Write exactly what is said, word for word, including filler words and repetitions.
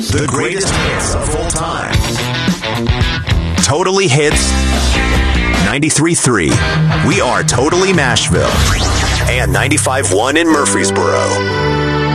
The greatest hits of all time. Totally Hits ninety-three point three. We are Totally Nashville. And ninety-five point one in Murfreesboro.